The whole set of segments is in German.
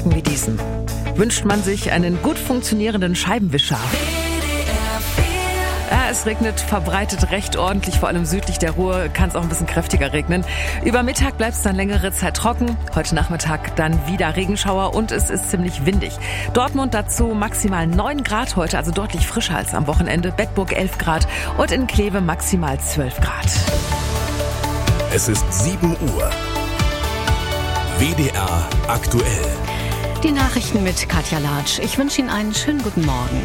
Tagen wie diesen wünscht man sich einen gut funktionierenden Scheibenwischer. Ja, es regnet verbreitet recht ordentlich, vor allem südlich der Ruhr kann es auch ein bisschen kräftiger regnen. Über Mittag bleibt es dann längere Zeit trocken, heute Nachmittag dann wieder Regenschauer und es ist ziemlich windig. Dortmund dazu maximal 9 Grad heute, also deutlich frischer als am Wochenende. Bedburg 11 Grad und in Kleve maximal 12 Grad. Es ist 7 Uhr. WDR aktuell. Die Nachrichten mit Katja Latsch. Ich wünsche Ihnen einen schönen guten Morgen.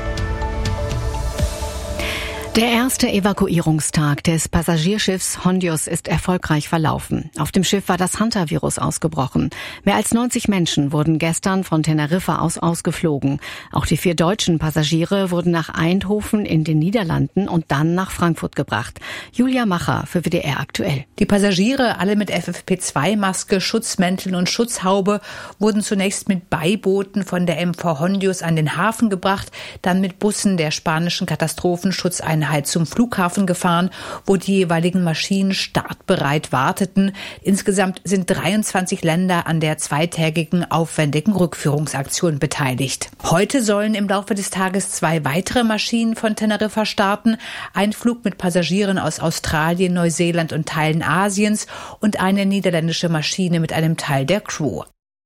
Der erste Evakuierungstag des Passagierschiffs Hondius ist erfolgreich verlaufen. Auf dem Schiff war das Hunter-Virus ausgebrochen. Mehr als 90 Menschen wurden gestern von Teneriffa aus ausgeflogen. Auch die 4 deutschen Passagiere wurden nach Eindhoven in den Niederlanden und dann nach Frankfurt gebracht. Julia Macher für WDR aktuell. Die Passagiere, alle mit FFP2-Maske, Schutzmänteln und Schutzhaube, wurden zunächst mit Beibooten von der MV Hondius an den Hafen gebracht, dann mit Bussen der spanischen Katastrophenschutzeinheit zum Flughafen gefahren, wo die jeweiligen Maschinen startbereit warteten. Insgesamt sind 23 Länder an der zweitägigen aufwendigen Rückführungsaktion beteiligt. Heute sollen im Laufe des Tages 2 weitere Maschinen von Teneriffa starten. Ein Flug mit Passagieren aus Australien, Neuseeland und Teilen Asiens und eine niederländische Maschine mit einem Teil der Crew.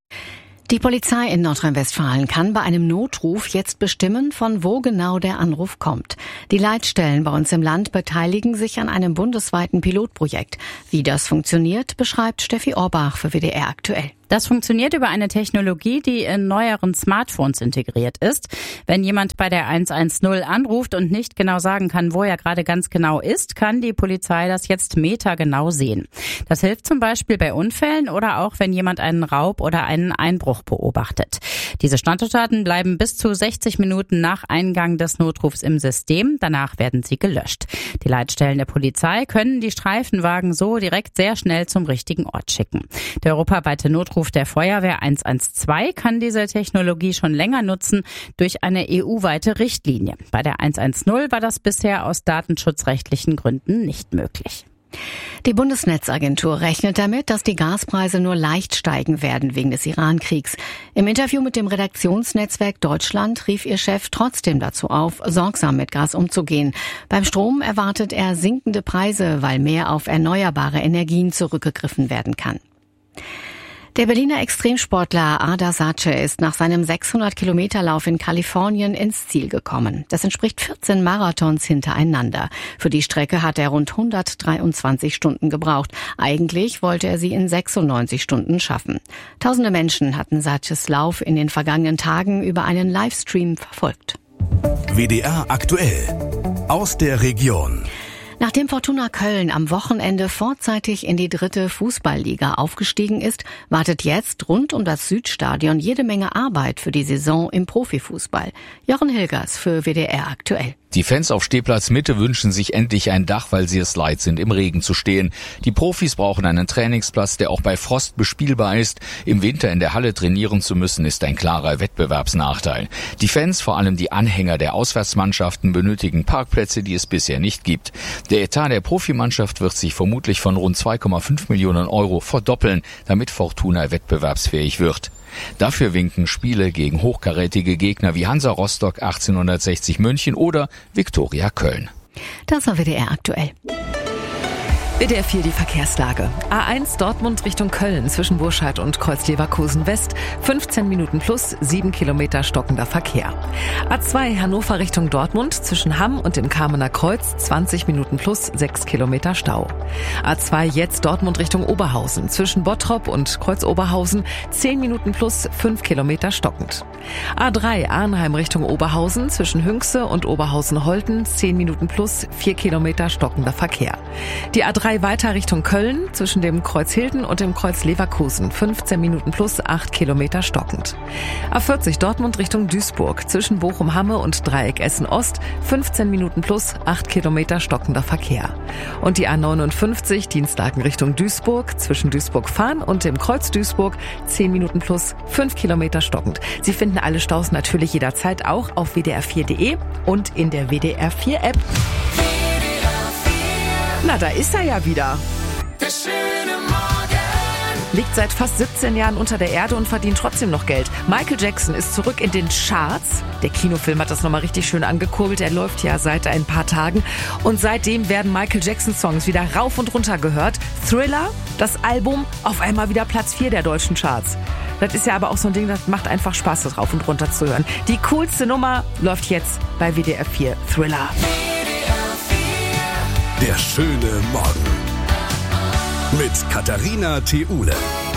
Die Polizei in Nordrhein-Westfalen kann bei einem Notruf jetzt bestimmen, von wo genau der Anruf kommt. Die Leitstellen bei uns im Land beteiligen sich an einem bundesweiten Pilotprojekt. Wie das funktioniert, beschreibt Steffi Orbach für WDR aktuell. Das funktioniert über eine Technologie, die in neueren Smartphones integriert ist. Wenn jemand bei der 110 anruft und nicht genau sagen kann, wo er gerade ganz genau ist, kann die Polizei das jetzt metergenau sehen. Das hilft zum Beispiel bei Unfällen oder auch, wenn jemand einen Raub oder einen Einbruch beobachtet. Diese Standortdaten bleiben bis zu 60 Minuten nach Eingang des Notrufs im System. Danach werden sie gelöscht. Die Leitstellen der Polizei können die Streifenwagen so direkt sehr schnell zum richtigen Ort schicken. Der europaweite Notruf der Feuerwehr 112 kann diese Technologie schon länger nutzen durch eine EU-weite Richtlinie. Bei der 110 war das bisher aus datenschutzrechtlichen Gründen nicht möglich. Die Bundesnetzagentur rechnet damit, dass die Gaspreise nur leicht steigen werden wegen des Iran-Kriegs. Im Interview mit dem Redaktionsnetzwerk Deutschland rief ihr Chef trotzdem dazu auf, sorgsam mit Gas umzugehen. Beim Strom erwartet er sinkende Preise, weil mehr auf erneuerbare Energien zurückgegriffen werden kann. Der Berliner Extremsportler Ardar Sace ist nach seinem 600-Kilometer-Lauf in Kalifornien ins Ziel gekommen. Das entspricht 14 Marathons hintereinander. Für die Strecke hat er rund 123 Stunden gebraucht. Eigentlich wollte er sie in 96 Stunden schaffen. Tausende Menschen hatten Saces Lauf in den vergangenen Tagen über einen Livestream verfolgt. WDR aktuell. Aus der Region. Nachdem Fortuna Köln am Wochenende vorzeitig in die 3. Fußballliga aufgestiegen ist, wartet jetzt rund um das Südstadion jede Menge Arbeit für die Saison im Profifußball. Jochen Hilgers für WDR aktuell. Die Fans auf Stehplatz Mitte wünschen sich endlich ein Dach, weil sie es leid sind, im Regen zu stehen. Die Profis brauchen einen Trainingsplatz, der auch bei Frost bespielbar ist. Im Winter in der Halle trainieren zu müssen, ist ein klarer Wettbewerbsnachteil. Die Fans, vor allem die Anhänger der Auswärtsmannschaften, benötigen Parkplätze, die es bisher nicht gibt. Der Etat der Profimannschaft wird sich vermutlich von rund 2,5 Millionen Euro verdoppeln, damit Fortuna wettbewerbsfähig wird. Dafür winken Spiele gegen hochkarätige Gegner wie Hansa Rostock 1860 München oder Viktoria Köln. Das war WDR aktuell. WDR 4 die Verkehrslage. A1 Dortmund Richtung Köln zwischen Burscheid und Kreuz-Leverkusen West. 15 Minuten plus 7 Kilometer stockender Verkehr. A2 Hannover Richtung Dortmund zwischen Hamm und dem Kamener Kreuz. 20 Minuten plus 6 Kilometer Stau. A2 jetzt Dortmund Richtung Oberhausen zwischen Bottrop und Kreuz-Oberhausen. 10 Minuten plus 5 Kilometer stockend. A3 Arnheim Richtung Oberhausen zwischen Hünxe und Oberhausen-Holten. 10 Minuten plus 4 Kilometer stockender Verkehr. Die A3 weiter Richtung Köln zwischen dem Kreuz Hilden und dem Kreuz Leverkusen. 15 Minuten plus 8 Kilometer stockend. A40 Dortmund Richtung Duisburg zwischen Bochum-Hamme und Dreieck Essen-Ost. 15 Minuten plus 8 Kilometer stockender Verkehr. Und die A59 Dienstlaken Richtung Duisburg zwischen Duisburg-Fahn und dem Kreuz Duisburg. 10 Minuten plus 5 Kilometer stockend. Sie finden alle Staus natürlich jederzeit auch auf wdr4.de und in der WDR 4 App. Na, da ist er ja wieder. Der schöne Morgen. liegt seit fast 17 Jahren unter der Erde und verdient trotzdem noch Geld. Michael Jackson ist zurück in den Charts. Der Kinofilm hat das nochmal richtig schön angekurbelt. Er läuft ja seit ein paar Tagen. Und seitdem werden Michael Jackson-Songs wieder rauf und runter gehört. Thriller, das Album, auf einmal wieder Platz 4 der deutschen Charts. Das ist ja aber auch so ein Ding, das macht einfach Spaß, das rauf und runter zu hören. Die coolste Nummer läuft jetzt bei WDR 4, Thriller. Der schöne Morgen mit Katharina Theule.